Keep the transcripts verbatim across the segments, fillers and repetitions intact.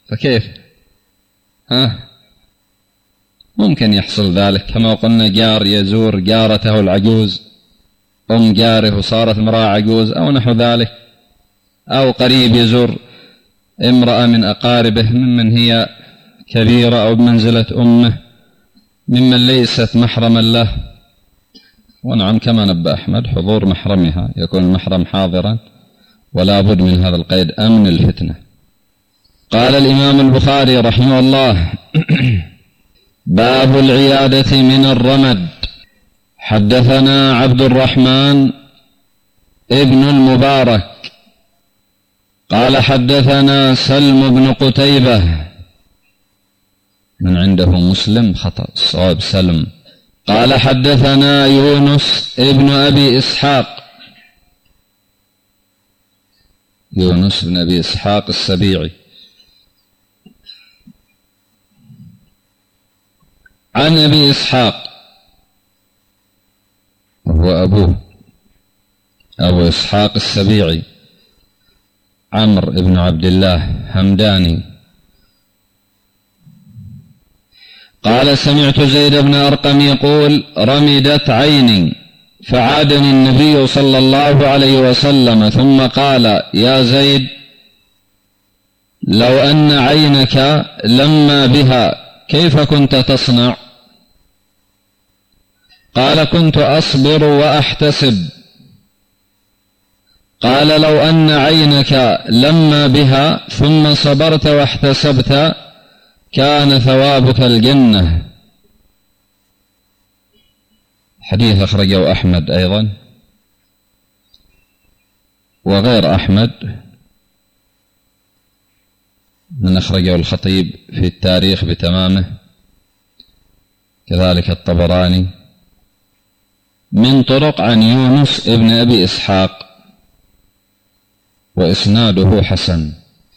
فكيف؟ ها؟ ممكن يحصل ذلك، كما قلنا جار يزور جارته العجوز، أم جاره وصارت امرأة عجوز أو نحو ذلك، أو قريب يزور امرأة من أقاربه ممن هي كبيرة أو بمنزلة أمه ممن ليست محرما له. ونعم كما نبأ أحمد حضور محرمها، يكون المحرم حاضرا ولا بد من هذا القيد أمن الفتنة. قال الإمام البخاري رحمه الله: باب العيادة من الرمد. حدثنا عبد الرحمن ابن المبارك قال حدثنا سلم بن قتيبة، من عنده مسلم خطأ، الصواب سلم. قال حدثنا يونس ابن أبي إسحاق، يونس بن أبي إسحاق السبيعي، عن أبي إسحاق وهو أبوه أبو إسحاق السبيعي عمرو بن عبد الله همداني قال: سمعت زيد بن أرقم يقول: رمدت عيني فعادني النبي صلى الله عليه وسلم ثم قال: يا زيد، لو أن عينك لما بها كيف كنت تصنع؟ قال: كنت أصبر وأحتسب. قال: لو أن عينك لما بها ثم صبرت واحتسبت كان ثوابك الجنة. حديث أخرجه أحمد أيضا وغير أحمد، من أخرجه الخطيب في التاريخ بتمامه، كذلك الطبراني من طرق عن يونس ابن أبي إسحاق، وإسناده حسن.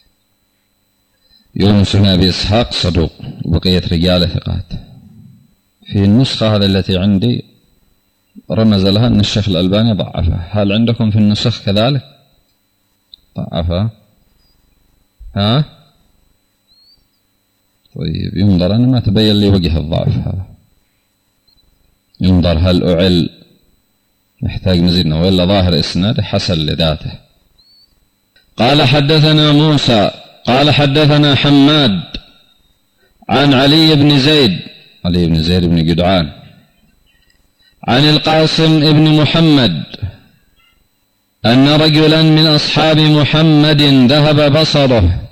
يونس بن أبي إسحاق صدوق وبقية رجاله ثقات. في النسخة هذه التي عندي رمز لها أن الشيخ الألباني ضعفها. هل عندكم في النسخ كذلك؟ ضعفها؟ ها؟ طيب ينظر، أنا ما تبين لي وجه الضعف هذا، ينظر هل أعل محتاج مزيدنا وإلا ظاهر إسناد حسن لذاته. قال حدثنا موسى قال حدثنا حماد عن علي بن زيد علي بن زيد بن جدعان عن القاسم بن محمد أن رجلا من أصحاب محمد ذهب بصره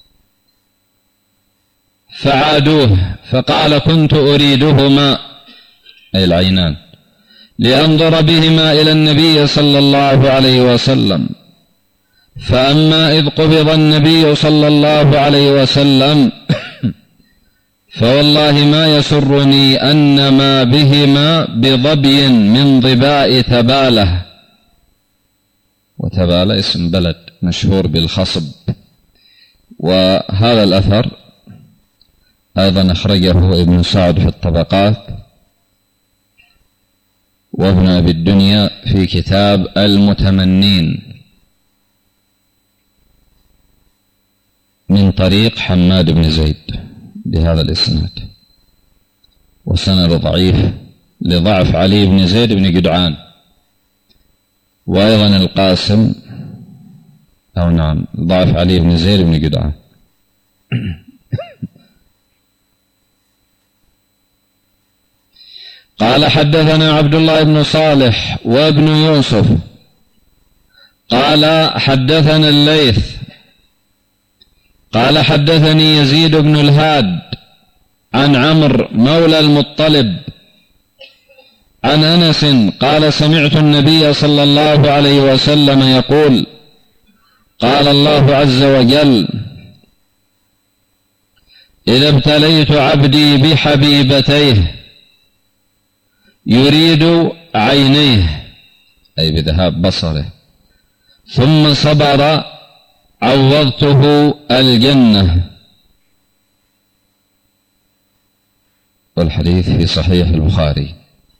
فعادوه، فقال: كنت أريدهما أي العينان لأنظر بهما إلى النبي صلى الله عليه وسلم، فأما إذ قبض النبي صلى الله عليه وسلم فوالله ما يسرني أن ما بهما بظبي من ظباء تبالة، وتبالة اسم بلد مشهور بالخصب. وهذا الأثر أيضا أخرجه ابن سعد في الطبقات، وابن أبي الدنيا في كتاب المتمنين من طريق حماد بن زيد بهذا الإسناد، وسند ضعيف لضعف علي بن زيد بن جدعان. وأيضا القاسم أو نعم ضعف علي بن زيد بن جدعان. قال حدثنا عبد الله بن صالح وابن يوسف قال حدثنا الليث قال حدثني يزيد بن الهاد عن عمرو مولى المطلب عن أنس قال: سمعت النبي صلى الله عليه وسلم يقول: قال الله عز وجل: إذا ابتليت عبدي بحبيبتيه يريد عينيه أي بذهاب بصره ثم صبر عوضته الجنة. والحديث في صحيح البخاري.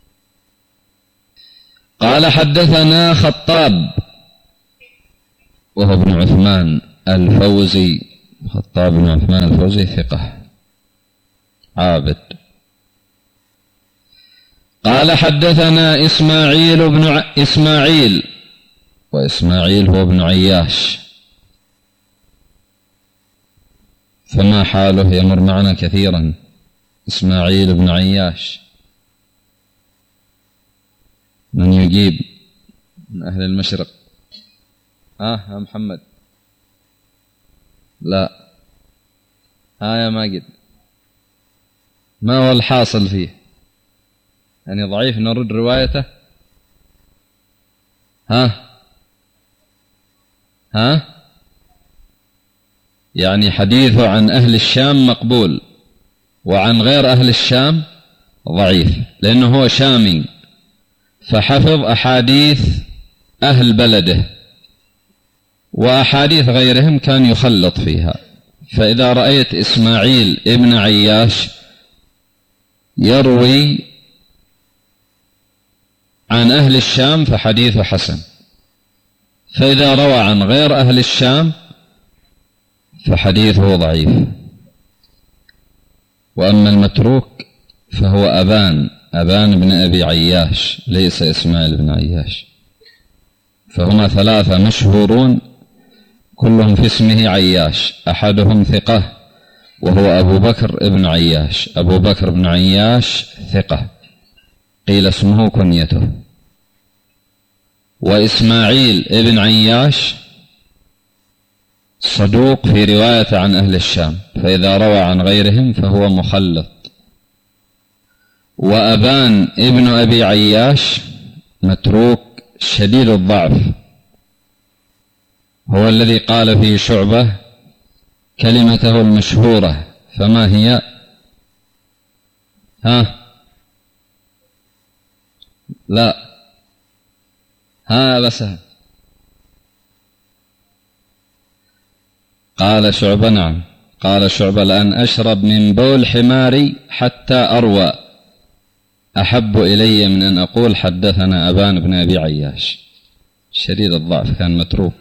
قال حدثنا خطاب وهو ابن عثمان الفوزي خطاب بن عثمان الفوزي ثقة عابد. قال حدثنا إسماعيل بن ع... إسماعيل وإسماعيل هو ابن عياش، فما حاله يمر معنا كثيرا. إسماعيل بن عياش من يجيب من أهل المشرق؟ آه يا محمد، لا ها يا ماجد، ما هو الحاصل فيه؟ يعني ضعيف نرد روايته؟ ها ها يعني حديثه عن أهل الشام مقبول وعن غير أهل الشام ضعيف، لأنه هو شامي فحفظ أحاديث أهل بلده وأحاديث غيرهم كان يخلط فيها. فإذا رأيت إسماعيل ابن عياش يروي عن أهل الشام فحديثه حسن، فإذا روى عن غير أهل الشام فحديثه ضعيف. وأما المتروك فهو أبان أبان بن أبي عياش ليس إسماعيل بن عياش، فهما ثلاثة مشهورون كلهم في اسمه عياش، أحدهم ثقة وهو أبو بكر ابن عياش. أبو بكر بن عياش ثقة قيل اسمه كنيته. وإسماعيل ابن عياش صدوق في رواية عن أهل الشام، فإذا روى عن غيرهم فهو مخلط. وأبان ابن أبي عياش متروك شديد الضعف، هو الذي قال فيه شعبة كلمته المشهورة، فما هي؟ ها لا ها بس قال شعبة نعم قال شعبة لأن أشرب من بول حماري حتى أروى أحب إلي من أن أقول حدثنا أبان بن أبي عياش. شديد الضعف كان متروك.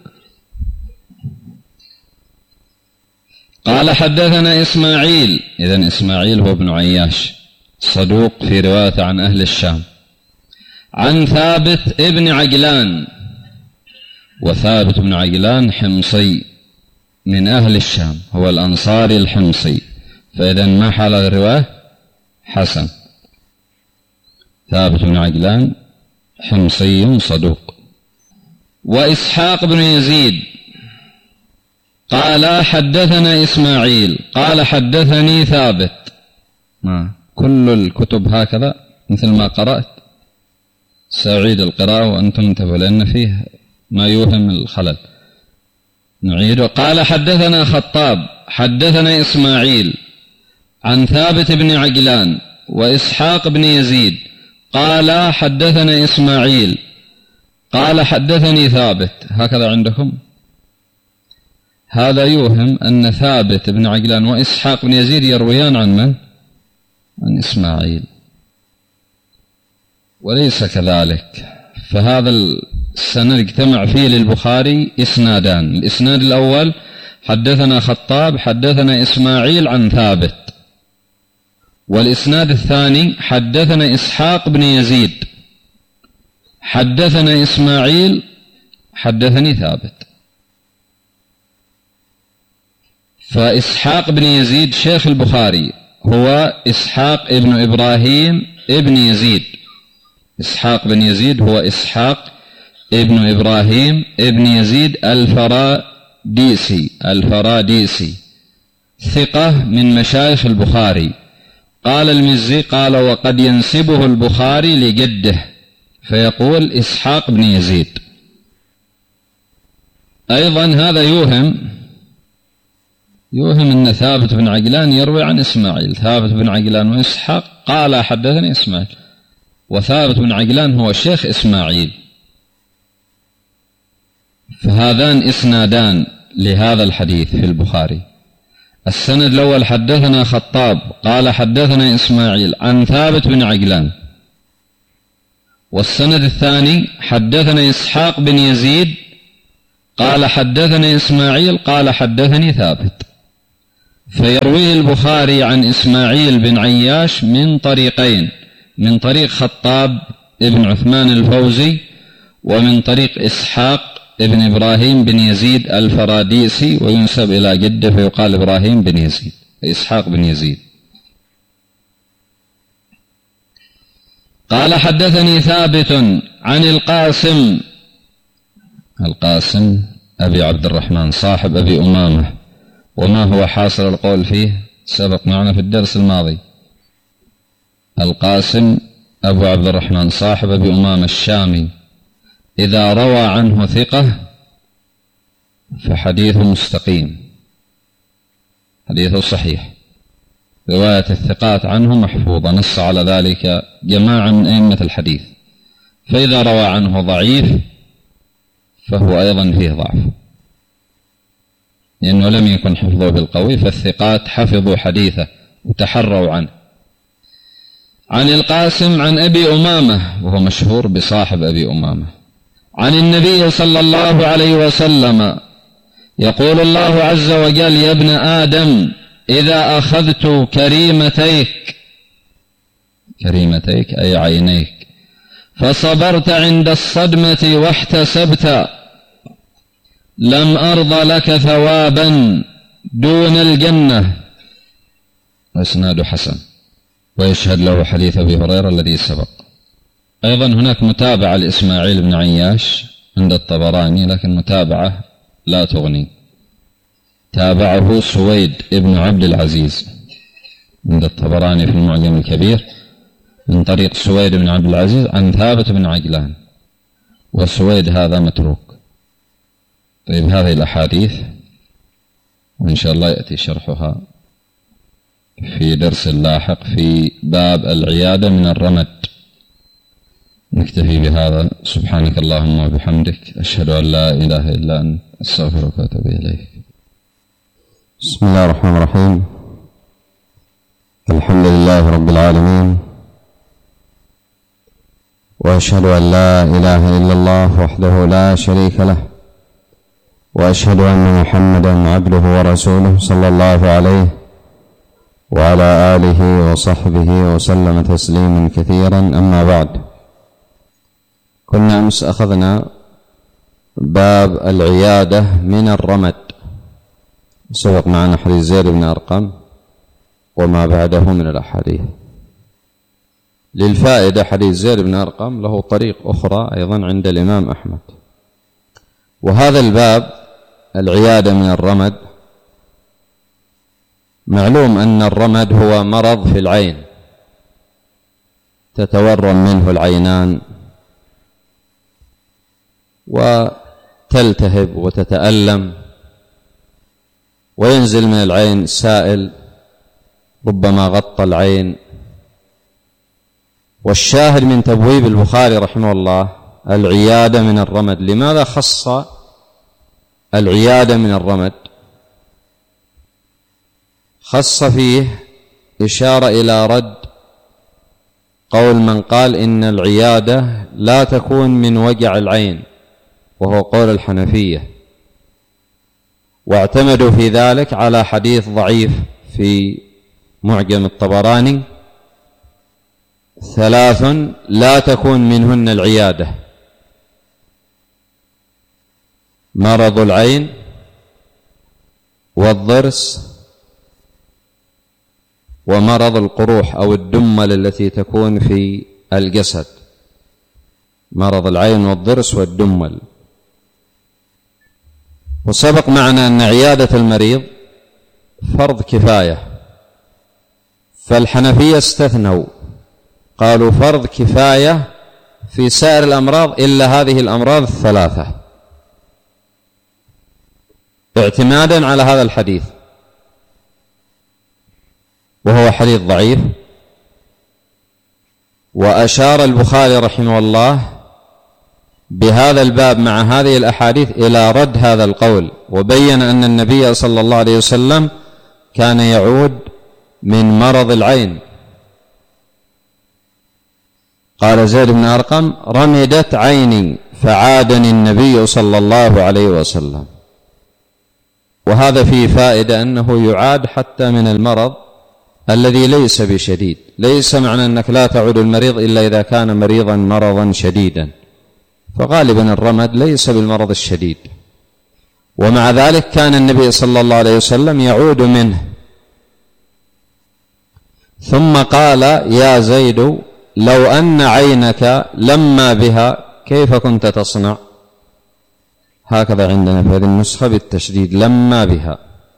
قال حدثنا إسماعيل، إذن إسماعيل هو ابن عياش صدوق في رواية عن أهل الشام، عن ثابت ابن عجلان، وثابت بن عجلان حمصي من أهل الشام، هو الأنصاري الحمصي، فإذن ما حال الرواية؟ حسن. ثابت بن عجلان حمصي صدوق. وإسحاق بن يزيد قال حدثنا إسماعيل قال حدثني ثابت. ما كل الكتب هكذا مثل ما قرأت، سأعيد القراءة وأنتم انتبهوا لأن فيه ما يوهم الخلل، نعيده. قال حدثنا خطاب حدثنا إسماعيل عن ثابت بن عجلان وإسحاق بن يزيد قال حدثنا إسماعيل قال حدثني ثابت. هكذا عندكم؟ هذا يوهم أن ثابت بن عجلان وإسحاق بن يزيد يرويان عن من؟ عن إسماعيل، وليس كذلك. فهذا السند اجتمع فيه للبخاري إسنادان، الإسناد الأول حدثنا خطاب حدثنا إسماعيل عن ثابت، والإسناد الثاني حدثنا إسحاق بن يزيد حدثنا إسماعيل حدثني ثابت. فإسحاق بن يزيد شيخ البخاري هو إسحاق ابن إبراهيم ابن يزيد. إسحاق بن يزيد هو إسحاق ابن إبراهيم ابن يزيد الفراديسي الفراديسي ثقة من مشايخ البخاري. قال المزي قال وقد ينسبه البخاري لجده فيقول إسحاق بن يزيد. أيضا هذا يوهم يوهم أن ثابت بن عجلان يروي عن إسماعيل. ثابت بن عجلان وإسحاق قال حدثني إسماعيل، وثابت بن عجلان هو شيخ إسماعيل. فهذان إسنادان لهذا الحديث في البخاري. السند الأول حدثنا خطاب قال حدثنا إسماعيل عن ثابت بن عجلان، والسند الثاني حدثنا إسحاق بن يزيد قال حدثنا إسماعيل قال حدثني ثابت. فيرويه البخاري عن إسماعيل بن عياش من طريقين: من طريق خطاب ابن عثمان الفوزي، ومن طريق إسحاق ابن إبراهيم بن يزيد الفراديسي، وينسب إلى جده فيقال إبراهيم بن يزيد، إسحاق بن يزيد. قال: حدثني ثابت عن القاسم القاسم أبي عبد الرحمن صاحب أبي أمامة، وما هو حاصل القول فيه سبق معنا في الدرس الماضي. القاسم أبو عبد الرحمن صاحب أبي أمامة الشامي، إذا روى عنه ثقة فحديثه مستقيم، حديثه صحيح، رواية الثقات عنه محفوظة، نص على ذلك جماعة من أئمة الحديث. فإذا روى عنه ضعيف فهو أيضا فيه ضعف، لأنه لم يكن حفظه بالقوي، فالثقات حفظوا حديثه وتحروا عنه. عن القاسم عن أبي أمامة، وهو مشهور بصاحب أبي أمامة، عن النبي صلى الله عليه وسلم يقول الله عز وجل: يا ابن آدم إذا أخذت كريمتيك كريمتيك أي عينيك فصبرت عند الصدمة واحتسبت، لم أرض لك ثوابا دون الجنة. وإسناد حسن، ويشهد له حديث أبي هريرة الذي سبق. أيضا هناك متابعة لإسماعيل بن عياش عند الطبراني، لكن متابعة لا تغني. تابعه سويد ابن عبد العزيز عند الطبراني في المعجم الكبير من طريق سويد بن عبد العزيز عن ثابت بن عجلان، وسويد هذا متروك. طيب، هذه الأحاديث وإن شاء الله يأتي شرحها في درس لاحق في باب العيادة من الرمد. نكتفي بهذا. سبحانك اللهم وبحمدك، أشهد أن لا إله إلا أنت، أستغفرك وأتوب إليك. بسم الله الرحمن الرحيم. الحمد لله رب العالمين، وأشهد أن لا إله إلا الله وحده لا شريك له، وأشهد أن محمدا عبده ورسوله صلى الله عليه وعلى آله وصحبه وسلم تسليما كثيرا. أما بعد، كنا أمس أخذنا باب العيادة من الرمد، سبق معنا حديث زيد بن أرقم وما بعده من الأحاديث. للفائدة، حديث زيد بن أرقم له طريق أخرى أيضا عند الإمام أحمد. وهذا الباب العيادة من الرمد، معلوم أن الرمد هو مرض في العين تتورم منه العينان وتلتهب وتتألم، وينزل من العين سائل ربما غطى العين. والشاهد من تبويب البخاري رحمه الله العيادة من الرمد. لماذا خص العيادة من الرمد؟ خص فيه إشارة إلى رد قول من قال إن العيادة لا تكون من وجع العين، وهو قول الحنفية، واعتمدوا في ذلك على حديث ضعيف في معجم الطبراني: ثلاث لا تكون منهن العيادة: مرض العين، والضرس، ومرض القروح أو الدمل التي تكون في الجسد. مرض العين والضرس والدمل. وسبق معنا أن عيادة المريض فرض كفاية، فالحنفية استثنوا، قالوا فرض كفاية في سائر الأمراض إلا هذه الأمراض الثلاثة، اعتمادا على هذا الحديث، وهو حديث ضعيف. وأشار البخاري رحمه الله بهذا الباب مع هذه الأحاديث إلى رد هذا القول، وبين أن النبي صلى الله عليه وسلم كان يعود من مرض العين. قال زيد بن أرقم: رمدت عيني فعادني النبي صلى الله عليه وسلم. وهذا فيه فائدة أنه يعاد حتى من المرض الذي ليس بشديد. ليس معنى أنك لا تعود المريض إلا إذا كان مريضا مرضا شديدا، فغالبا الرمد ليس بالمرض الشديد. ومع ذلك كان النبي صلى الله عليه وسلم يعود منه. ثم قال: يا زيد لو أن عينك لما بها كيف كنت تصنع؟ هكذا عندنا في هذه النسخة بالتشديد، لما بها.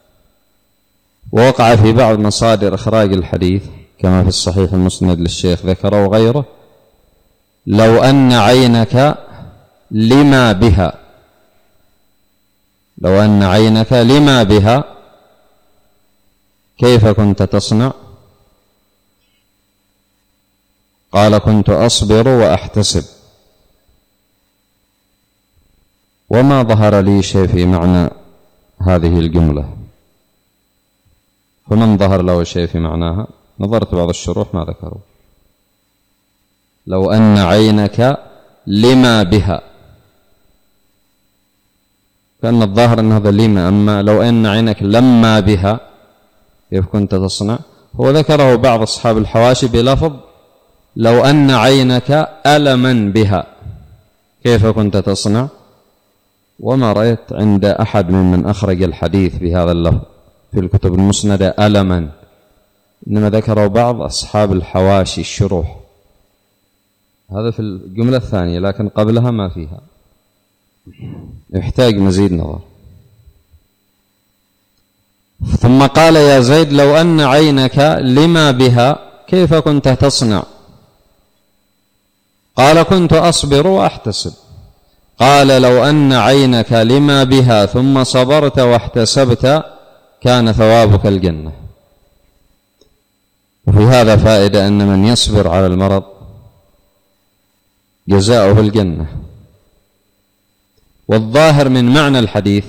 ووقع في بعض مصادر إخراج الحديث كما في الصحيح المسند للشيخ ذكره وغيره: لو أن عينك لما بها، لو أن عينك لما بها كيف كنت تصنع؟ قال: كنت أصبر وأحتسب. وما ظهر لي شيء في معنى هذه الجملة، فمن ظهر له شيء في معناها؟ نظرت بعض الشروح ما ذكروا. لو أن عينك لما بها، كأن الظاهر أن هذا لما، أما لو أن عينك لما بها كيف كنت تصنع؟ هو ذكره بعض أصحاب الحواشي بلفظ لو أن عينك ألما بها كيف كنت تصنع؟ وما رأيت عند أحد ممن أخرج الحديث بهذا اللفظ في الكتب المسندة ألما، إنما ذكره بعض أصحاب الحواشي الشروح. هذا في الجملة الثانية، لكن قبلها ما فيها، يحتاج مزيد نظر. ثم قال: يا زيد لو أن عينك لما بها كيف كنت تصنع؟ قال: كنت أصبر وأحتسب. قال: لو أن عينك لما بها ثم صبرت واحتسبت كان ثوابك الجنة. وفي هذا فائدة أن من يصبر على المرض جزاؤه الجنة. والظاهر من معنى الحديث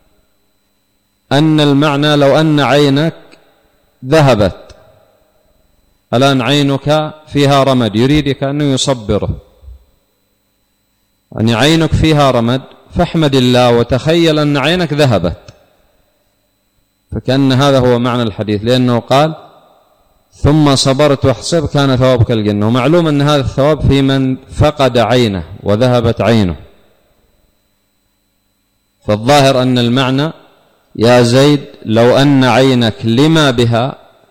أن المعنى لو أن عينك ذهبت، الآن عينك فيها رمد، يريد كأنه يصبره، يعني عينك فيها رمد فاحمد الله وتخيل أن عينك ذهبت، فكأن هذا هو معنى الحديث، لأنه قال: ثم صبرت واحتسب كان ثوابك الجنة. ومعلوم أن هذا الثواب في من فقد عينه وذهبت عينه. فالظاهر أن المعنى: يا زيد لو أن عينك لما بها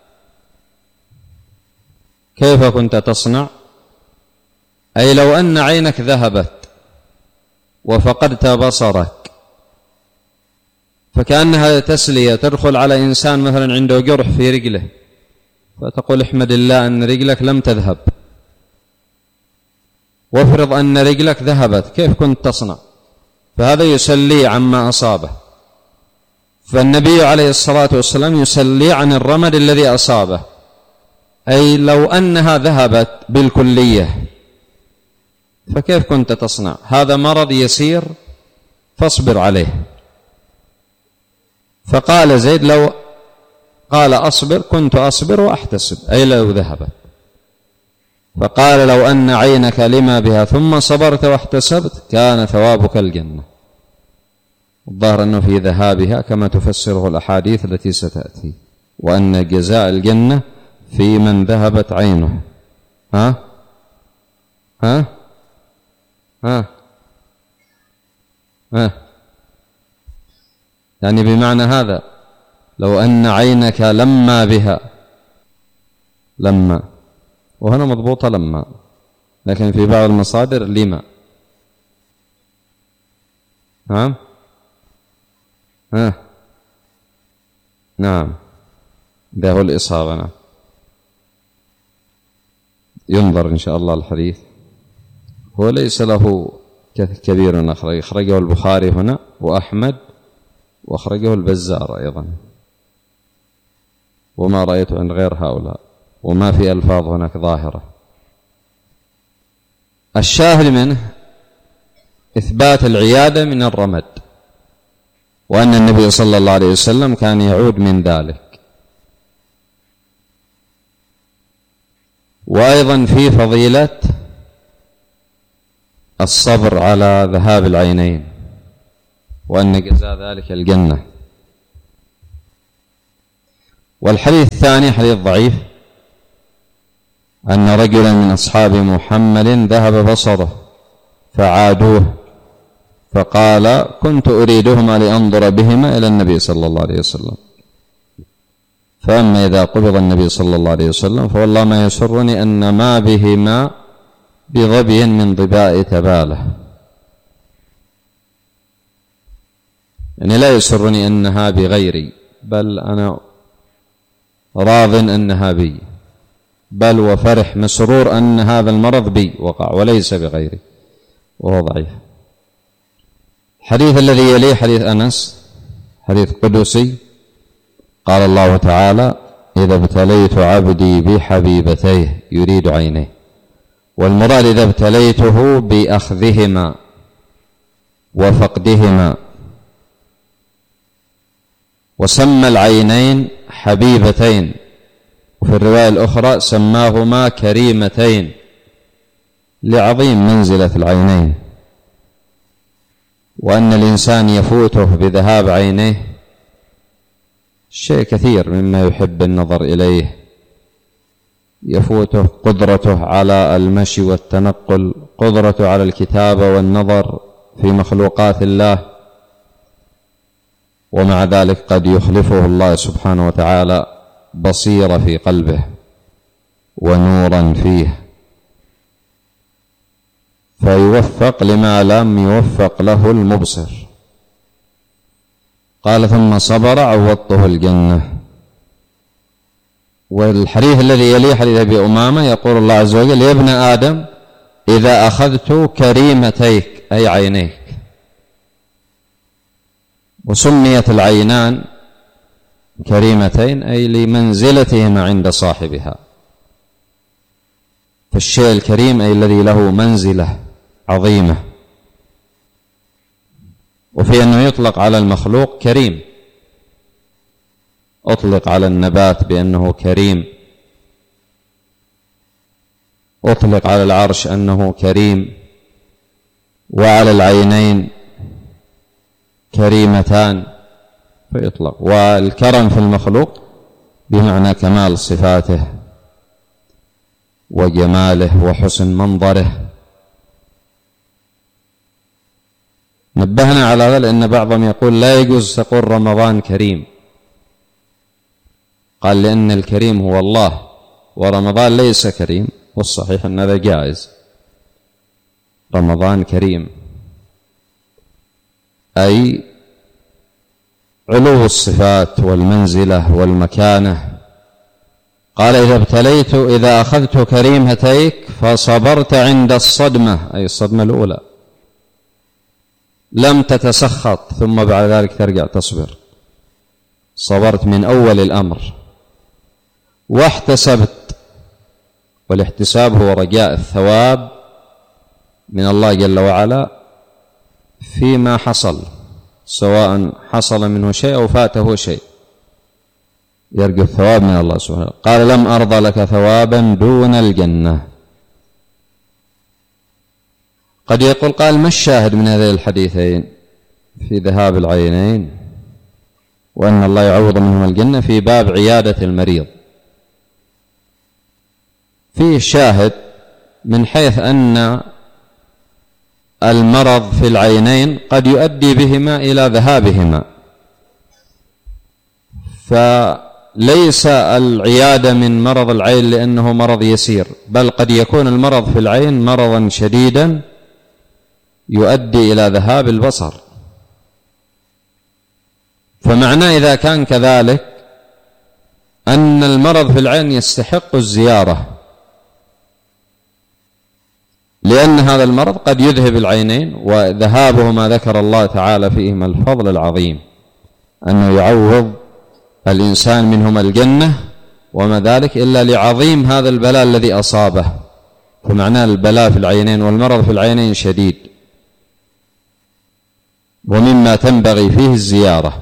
كيف كنت تصنع؟ أي لو أن عينك ذهبت وفقدت بصرك، فكأنها تسلية تدخل على إنسان مثلا عنده جرح في رجله، فتقول احمد الله أن رجلك لم تذهب، وافرض أن رجلك ذهبت كيف كنت تصنع؟ فهذا يسلي عما أصابه. فالنبي عليه الصلاة والسلام يسلي عن الرمد الذي أصابه، أي لو أنها ذهبت بالكلية فكيف كنت تصنع؟ هذا مرض يسير فاصبر عليه. فقال زيد لو قال أصبر كنت أصبر وأحتسب، أي لو ذهبت. فقال: لو أن عينك لما بها ثم صبرت واحتسبت كان ثوابك الجنة. الظاهر أنه في ذهابها كما تفسره الأحاديث التي ستأتي، وأن جزاء الجنة في من ذهبت عينه. ها ها ها ها يعني بمعنى هذا لو أن عينك لما بها، لما، وهنا مضبوطة لما، لكن في بعض المصادر لما. نعم ها نعم ده هو الإصابة. نعم ينظر إن شاء الله الحديث، هو ليس له كبير أخرج، أخرجه البخاري هنا وأحمد، وأخرجه البزار أيضا، وما رأيته عند غير هؤلاء، وما في ألفاظ هناك ظاهرة. الشاهد منه إثبات العيادة من الرمد، وأن النبي صلى الله عليه وسلم كان يعود من ذلك. وأيضا في فضيلة الصبر على ذهاب العينين، وأن جزاء ذلك الجنة. والحديث الثاني حديث ضعيف، أن رجلا من أصحاب محمد ذهب بصره فعادوه، فقال كنت أريدهما لأنظر بهما إلى النبي صلى الله عليه وسلم، فأما إذا قبض النبي صلى الله عليه وسلم فوالله ما يسرني أن ما بهما بظبي من ضباء تباله، يعني لا يسرني أنها بغيري، بل أنا راض أنها بي، بل وفرح مسرور أن هذا المرض بي وقع وليس بغيري، وهو ضعيف. الحديث الذي يليه حديث أنس، حديث قدسي، قال الله تعالى إذا ابتليت عبدي بحبيبتيه يريد عينيه، والمراد إذا ابتليته بأخذهما وفقدهما، وسمى العينين حبيبتين، وفي الرواية الأخرى سماهما كريمتين لعظيم منزلة العينين، وأن الإنسان يفوته بذهاب عينيه شيء كثير مما يحب النظر إليه، يفوته قدرته على المشي والتنقل، قدرته على الكتابة والنظر في مخلوقات الله، ومع ذلك قد يخلفه الله سبحانه وتعالى بصيرة في قلبه ونورا فيه، فيوفق لما لم يوفق له المبصر. قال ثم صبر عوضته الجنة. والحديث الذي يليه حديث أبي أمامة يقول الله عز وجل يا ابن آدم إذا أخذت كريمتيك أي عينيك، وسميت العينان كريمتين أي لمنزلتهما عند صاحبها، فالشيء الكريم أي الذي له منزلة عظيمة، وفي أنه يطلق على المخلوق كريم، أطلق على النبات بأنه كريم، أطلق على العرش أنه كريم، وعلى العينين كريمتان فيطلق. والكرم في المخلوق بمعنى كمال صفاته وجماله وحسن منظره. نبهنا على ذلك أن بعضهم يقول لا يجوز تقول رمضان كريم، قال لأن الكريم هو الله ورمضان ليس كريم، والصحيح أن هذا جائز، رمضان كريم أي علو الصفات والمنزلة والمكانة. قال إذا ابتليت إذا أخذت كريمتيك فصبرت عند الصدمة أي الصدمة الأولى، لم تتسخط ثم بعد ذلك ترجع تصبر، صبرت من أول الأمر، واحتسبت، والاحتساب هو رجاء الثواب من الله جل وعلا فيما حصل، سواء حصل منه شيء أو فاته شيء، يرجو الثواب من الله سبحانه. قال لم أرضى لك ثوابا دون الجنة. قد يقول قال ما الشاهد من هذين الحديثين في ذهاب العينين وأن الله يعوض منهم الجنة في باب عيادة المريض؟ فيه شاهد من حيث أن المرض في العينين قد يؤدي بهما إلى ذهابهما، فليس العيادة من مرض العين لأنه مرض يسير، بل قد يكون المرض في العين مرضا شديدا يؤدي إلى ذهاب البصر. فمعناه إذا كان كذلك أن المرض في العين يستحق الزيارة، لأن هذا المرض قد يذهب العينين، وذهابهما ذكر الله تعالى فيهما الفضل العظيم أنه يعوض الإنسان منهما الجنة، وما ذلك إلا لعظيم هذا البلاء الذي أصابه. فمعناه البلاء في العينين والمرض في العينين شديد، ومما تنبغي فيه الزيارة،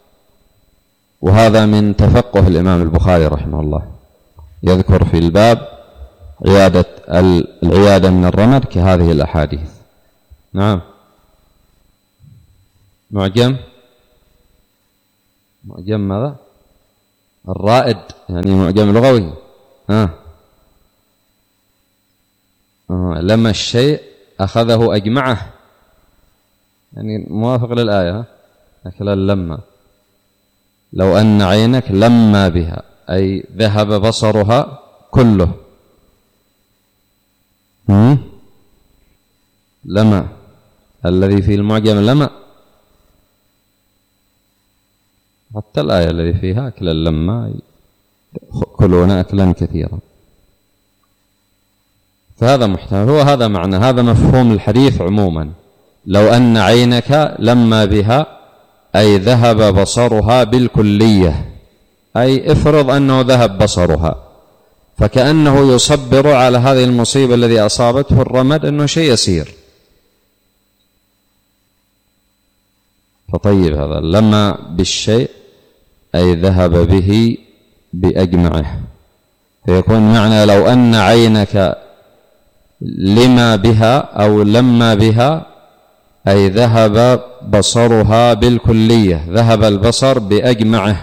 وهذا من تفقه الإمام البخاري رحمه الله، يذكر في الباب عيادة العيادة من الرمد كهذه الأحاديث. نعم. معجم معجم ماذا؟ الرائد يعني معجم لغوي. ها آه. لما الشيء أخذه أجمعه، يعني موافق للآية. ها أكل اللمة. لو أن عينك لما بها أي ذهب بصرها كله. هم؟ لما الذي في المعجم لما، حتى الآية الذي فيها أكل اللمة كلون أكلا كثيرا. فهذا محتمل، هو هذا معنى، هذا مفهوم الحديث عموما. لو أن عينك لما بها أي ذهب بصرها بالكلية، أي افرض أنه ذهب بصرها، فكأنه يصبر على هذه المصيبة الذي أصابته الرمد أنه شيء يسير. فطيب هذا لما بالشيء أي ذهب به بأجمعه، فيكون معنى لو أن عينك لما بها أو لما بها أي ذهب بصرها بالكلية، ذهب البصر بأجمعه.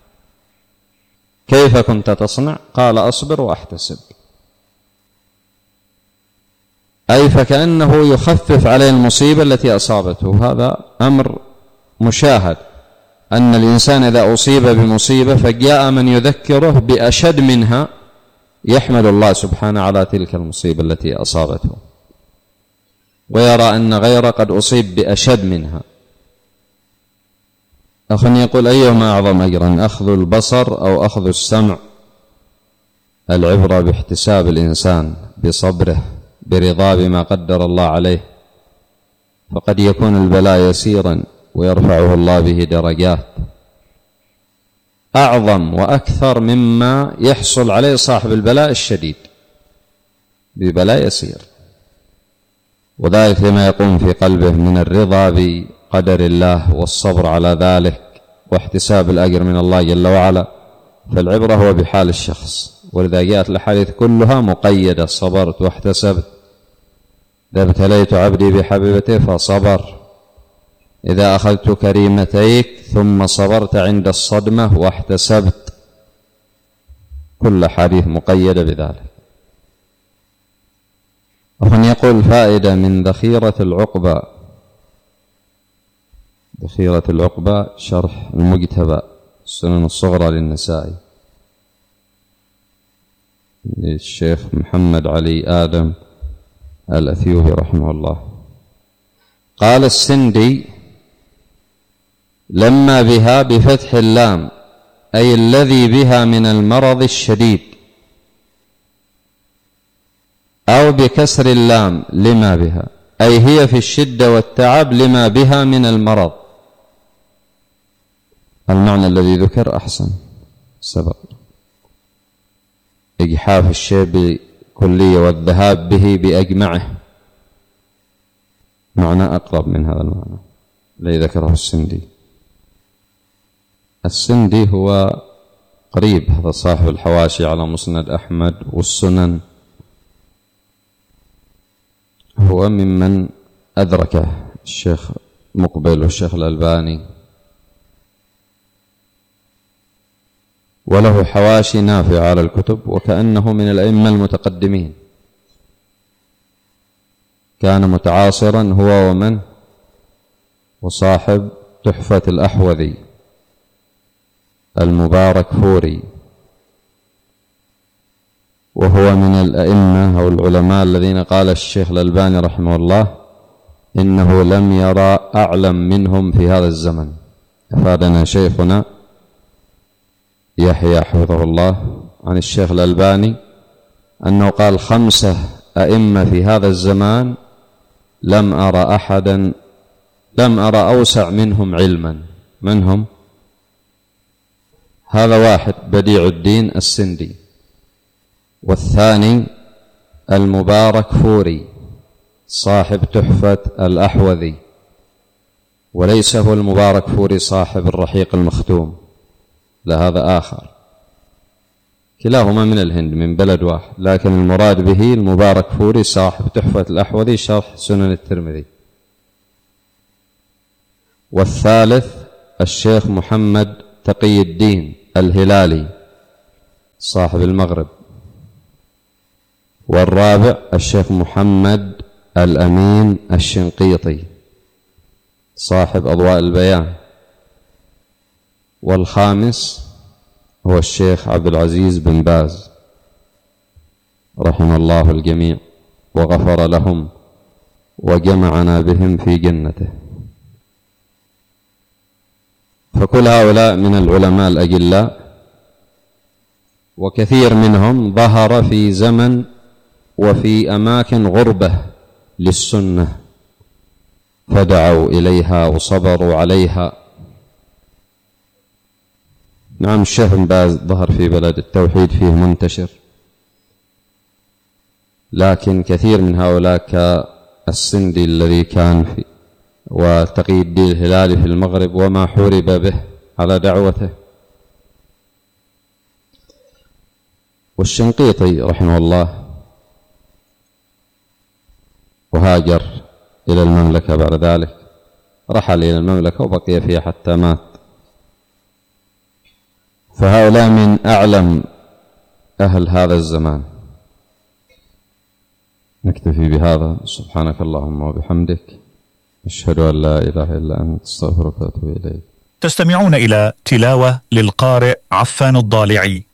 كيف كنت تصنع؟ قال أصبر وأحتسب، أي فكأنه يخفف عليه المصيبة التي أصابته. هذا أمر مشاهد، أن الإنسان إذا أصيب بمصيبة فجاء من يذكره بأشد منها يحمد الله سبحانه على تلك المصيبة التي أصابته، ويرى أن غيره قد أصيب بأشد منها. أخ يقول أيهما أعظم أجرا، أخذ البصر أو أخذ السمع؟ العبرة باحتساب الإنسان، بصبره، برضا بما قدر الله عليه، فقد يكون البلاء يسيرا ويرفعه الله به درجات أعظم وأكثر مما يحصل عليه صاحب البلاء الشديد ببلاء يسير. وذلك لما يقوم في قلبه من الرضا بقدر الله والصبر على ذلك واحتساب الأجر من الله جل وعلا. فالعبرة هو بحال الشخص، ولذا جاءت الحديث كلها مقيدة: صبرت واحتسبت، إذا ابتليت عبدي بحبيبته فصبر، إذا أخذت كريمتيك ثم صبرت عند الصدمة واحتسبت. كل حديث مقيدة بذلك. ومن يقول فائدة من ذخيرة العقبة، ذخيرة العقبة شرح المجتبى السنن الصغرى للنسائي للشيخ محمد علي آدم الأثيوبي رحمه الله. قال السندي: لما بها بفتح اللام أي الذي بها من المرض الشديد، أو بكسر اللام لما بها أي هي في الشدة والتعب لما بها من المرض. المعنى الذي ذكر أحسن، سبق إجحاف الشيء بكلية والذهاب به بأجمعه، معنى أقرب من هذا المعنى الذي ذكره السندي. السندي هو قريب، هذا صاحب الحواشي على مسند أحمد والسنن، هو ممن أدركه الشيخ مقبل والشيخ الألباني، وله حواشي نافعة على الكتب، وكأنه من الأئمة المتقدمين، كان متعاصرا هو ومن وصاحب تحفة الأحوذي المبارك فوري، وهو من الأئمة أو العلماء الذين قال الشيخ الألباني رحمه الله إنه لم يرى أعلم منهم في هذا الزمن. أفادنا شيخنا يحيى حفظه الله عن الشيخ الألباني أنه قال: خمسة أئمة في هذا الزمان لم أرى أحدا لم أرى أوسع منهم علما. من هم؟ هذا واحد بديع الدين السندي، والثاني المبارك فوري صاحب تحفة الأحوذي، وليس هو المبارك فوري صاحب الرحيق المختوم، لا هذا آخر، كلاهما من الهند من بلد واحد، لكن المراد به المبارك فوري صاحب تحفة الأحوذي شرح سنن الترمذي. والثالث الشيخ محمد تقي الدين الهلالي صاحب المغرب. والرابع الشيخ محمد الأمين الشنقيطي صاحب أضواء البيان. والخامس هو الشيخ عبد العزيز بن باز رحم الله الجميع وغفر لهم وجمعنا بهم في جنته. فكل هؤلاء من العلماء الأجلاء، وكثير منهم ظهر في زمن وفي أماكن غربة للسنة فدعوا إليها وصبروا عليها. نعم الشيخ بن باز ظهر في بلد التوحيد فيه منتشر، لكن كثير من هؤلاء كالسندي الذي كان في وتقي الدين الهلالي في المغرب وما حورب به على دعوته، والشنقيطي رحمه الله وهاجر إلى المملكة بعد ذلك، رحل إلى المملكة وبقي فيها حتى مات. فهؤلاء من أعلم أهل هذا الزمان. نكتفي بهذا. سبحانك اللهم وبحمدك، أشهد أن لا إله إلا أنت، أستغفرك وأتوب إليك. تستمعون إلى تلاوة للقارئ عفان الضالعي.